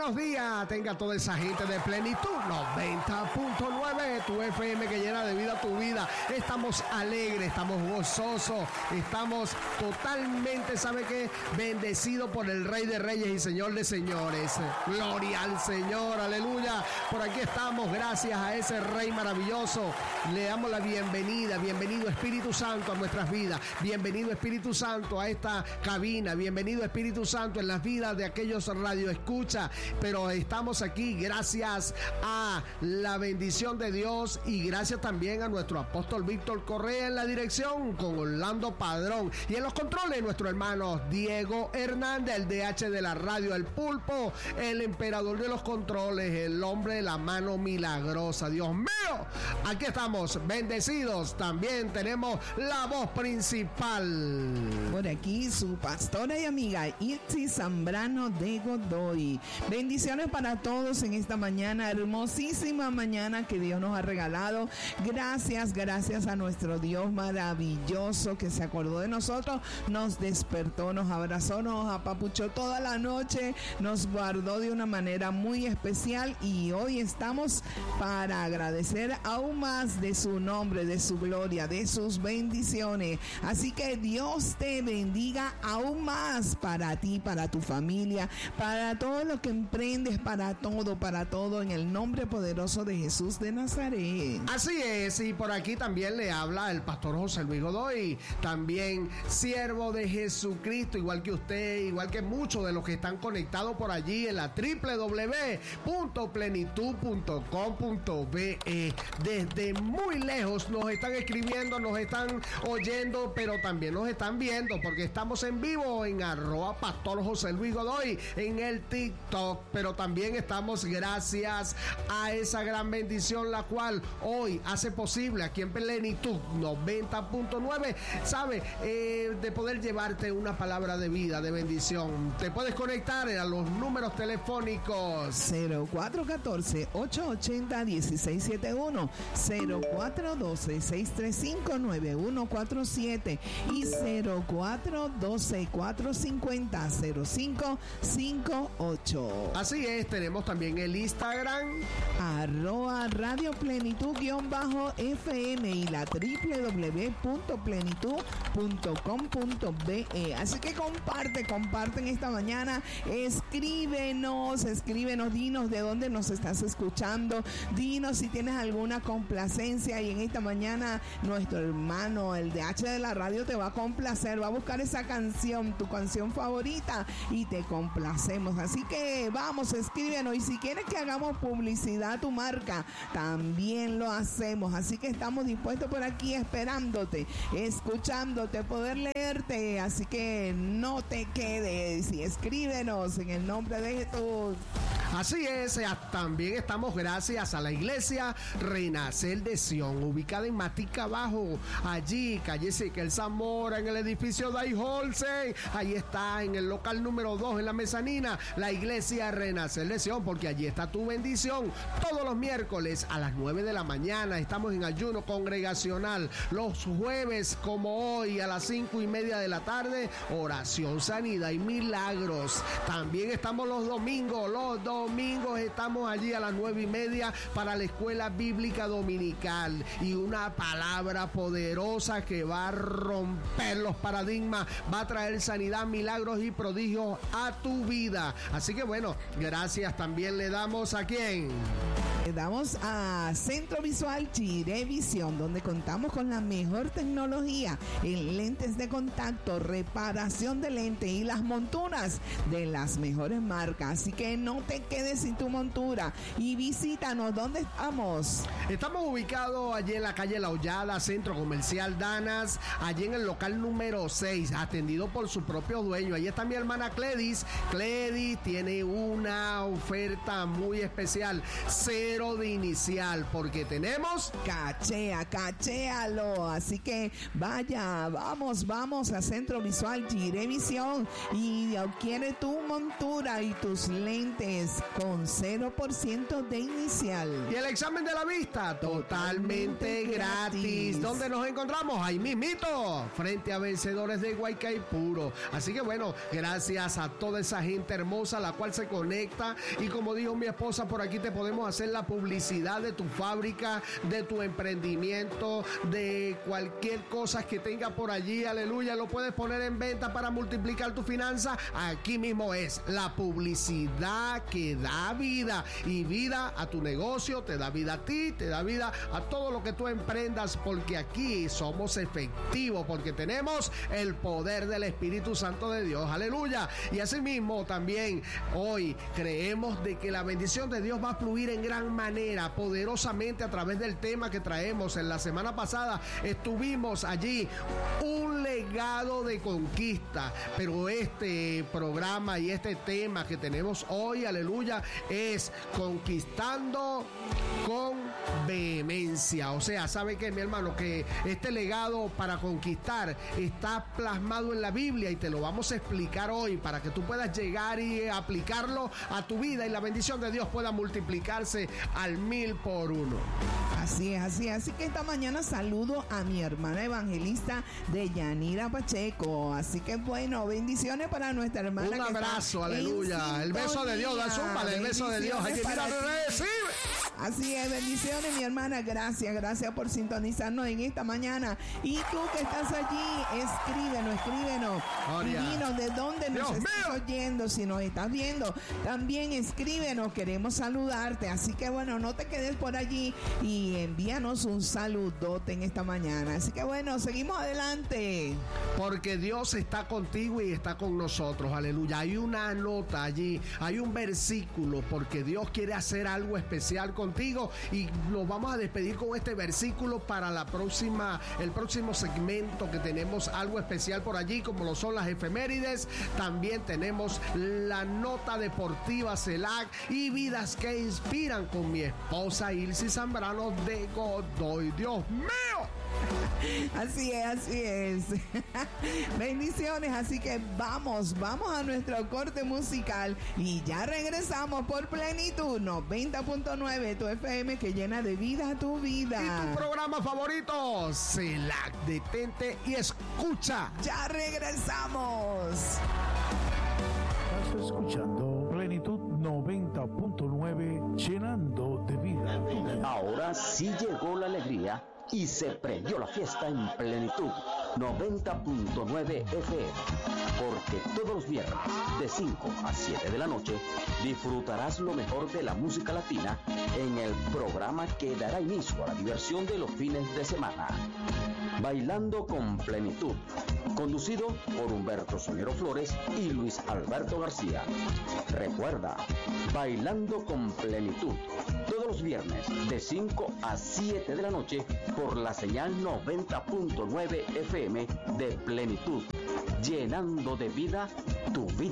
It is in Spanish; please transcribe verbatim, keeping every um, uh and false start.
buenos días tenga toda esa gente de Plenitud noventa punto nueve, tu F M que llena de vida tu vida. Estamos alegres, estamos gozosos, estamos totalmente, ¿sabe qué? Bendecidos por el Rey de Reyes y Señor de Señores. Gloria al Señor, aleluya. Por aquí estamos, gracias a ese Rey maravilloso. Le damos la bienvenida, bienvenido Espíritu Santo a nuestras vidas, bienvenido Espíritu Santo a esta cabina, bienvenido Espíritu Santo en las vidas de aquellos radioescuchas, pero estamos aquí gracias a la bendición de Dios y gracias también a nuestro apóstol Víctor Correa en la dirección con Orlando Padrón y en los controles nuestro hermano Diego Hernández, el D H de la radio, el pulpo, el emperador de los controles, el hombre de la mano milagrosa. Dios mío, aquí estamos bendecidos. También tenemos la voz principal. Por aquí su pastora y amiga Itzi Zambrano de Godoy. Bendiciones para todos en esta mañana, hermosísima mañana que Dios nos ha regalado. Gracias, gracias a nuestro Dios maravilloso que se acordó de nosotros, nos despertó, nos abrazó, nos apapuchó toda la noche, nos guardó de una manera muy especial y hoy estamos para agradecer aún más de su nombre, de su gloria, de sus bendiciones. Así que Dios te bendiga aún más para ti, para tu familia, para todo lo que emprendes, para todo, para todo, en el nombre poderoso de Jesús de Nazaret. Así es, y por aquí también le habla el pastor José Luis Godoy, también siervo de Jesucristo, igual que usted, igual que muchos de los que están conectados por allí en la doble u doble u doble u punto plenitud punto com punto be. Desde muy lejos nos están escribiendo, nos están oyendo, pero también nos están viendo, porque estamos en vivo en arroba pastor José Luis Godoy en el TikTok, pero también estamos gracias a esa gran bendición la cual hoy hace posible aquí en Plenitud noventa punto nueve, sabe, eh, de poder llevarte una palabra de vida, de bendición. Te puedes conectar a los números telefónicos cero cuatro uno cuatro, ocho ocho cero, uno seis siete uno, cero cuatro uno dos, seis tres cinco, nueve uno cuatro siete y cero cuatro uno dos, cuatro cinco cero, cero cinco cinco ocho. Así es, tenemos también el Instagram arroba Radio Plenitud guión bajo F M y la doble u doble u doble u punto plenitud punto com punto be. Así que comparte, comparten esta mañana, escríbenos, escríbenos, dinos de dónde nos estás escuchando, dinos si tienes alguna complacencia y en esta mañana nuestro hermano, el D H de la radio, te va a complacer, va a buscar esa canción, tu canción favorita y te complacemos. Así que vamos, escríbenos y si quieres que hagamos publicidad a tu marca, también lo hacemos. Así que estamos dispuestos por aquí esperándote, escuchándote, poder leerte. Así que no te quedes y escríbenos en el nombre de Jesús. Así es, también estamos gracias a la iglesia Renacer de Sion, ubicada en Matica Abajo, allí, calle Ezequiel Zamora, en el edificio Day Holsen. Ahí está, en el local número dos, en la mezanina, la iglesia Renacer de Sion, porque allí está tu bendición. Todos los miércoles a las nueve de la mañana estamos en ayuno congregacional. Los jueves, como hoy, a las cinco y media de la tarde, oración, sanidad y milagros. También estamos los domingos, los domingos. Domingos estamos allí a las nueve y media para la escuela bíblica dominical y una palabra poderosa que va a romper los paradigmas, va a traer sanidad, milagros y prodigios a tu vida. Así que bueno, gracias también le damos a quién. Le damos a Centro Visual Chirevisión, donde contamos con la mejor tecnología en lentes de contacto, reparación de lentes y las monturas de las mejores marcas. Así que no te quedes sin tu montura y visítanos. ¿Dónde estamos? Estamos ubicados allí en la calle La Hollada, Centro Comercial Danas, allí en el local número seis, atendido por su propio dueño. Allí está mi hermana Cledis. Cledis tiene una oferta muy especial. Cero cero de inicial, porque tenemos... Cachea, cachéalo. Así que vaya, vamos, vamos a Centro Visual Girevisión y adquiere tu montura y tus lentes con cero por ciento de inicial. Y el examen de la vista, totalmente, totalmente gratis. gratis. ¿Dónde nos encontramos? Ahí mismito, frente a Vencedores de Guaycaipuro. Así que bueno, gracias a toda esa gente hermosa la cual se conecta, y como dijo mi esposa, por aquí te podemos hacer la publicidad de tu fábrica, de tu emprendimiento, de cualquier cosa que tenga por allí, aleluya, lo puedes poner en venta para multiplicar tu finanza. Aquí mismo es la publicidad que da vida, y vida a tu negocio, te da vida a ti, te da vida a todo lo que tú emprendas, porque aquí somos efectivos, porque tenemos el poder del Espíritu Santo de Dios, aleluya. Y asimismo también hoy creemos de que la bendición de Dios va a fluir en gran manera, poderosamente, a través del tema que traemos. En la semana pasada estuvimos allí, un legado de conquista, pero este programa y este tema que tenemos hoy, aleluya, es conquistando con vehemencia. O sea, ¿sabe qué, mi hermano? Que este legado para conquistar está plasmado en la Biblia, y te lo vamos a explicar hoy para que tú puedas llegar y aplicarlo a tu vida, y la bendición de Dios pueda multiplicarse al mil por uno. Así es, así es. Así que esta mañana saludo a mi hermana evangelista de Yanira Pacheco. Así que bueno, bendiciones para nuestra hermana. Un abrazo, aleluya. El beso de Dios, da zúmbale, el beso de Dios. Allí, mira, recibe. Así es, bendiciones, mi hermana. Gracias, gracias por sintonizarnos en esta mañana. Y tú que estás allí, escríbenos, escríbenos. Oh, y dinos de dónde nos Dios estás mío. oyendo, si nos estás viendo. También escríbenos, queremos saludarte. Así que bueno, no te quedes por allí y envíanos un saludote en esta mañana. Así que bueno, seguimos adelante. Porque Dios está contigo y está con nosotros, aleluya. Hay una nota allí, hay un versículo, porque Dios quiere hacer algo especial contigo, y nos vamos a despedir con este versículo para la próxima, el próximo segmento, que tenemos algo especial por allí, como lo son las efemérides. También tenemos la nota deportiva CELAC y vidas que inspiran con mi esposa Ilse Zambrano de Godoy. Dios mío. Así es, así es. Bendiciones, así que vamos, vamos a nuestro corte musical y ya regresamos por Plenitud noventa punto nueve, tu F M que llena de vida tu vida. Y tu programa favorito, CELAC. Detente y escucha. Ya regresamos. Estás escuchando Plenitud noventa punto nueve, llenando de vida. Ahora sí llegó la alegría y se prendió la fiesta en Plenitud noventa punto nueve F M, porque todos los viernes de cinco a siete de la noche disfrutarás lo mejor de la música latina en el programa que dará inicio a la diversión de los fines de semana. Bailando con Plenitud, conducido por Humberto Sonero Flores y Luis Alberto García. Recuerda, Bailando con Plenitud, todos los viernes de cinco a siete de la noche por la señal noventa punto nueve F M de Plenitud, llenando de vida tu vida.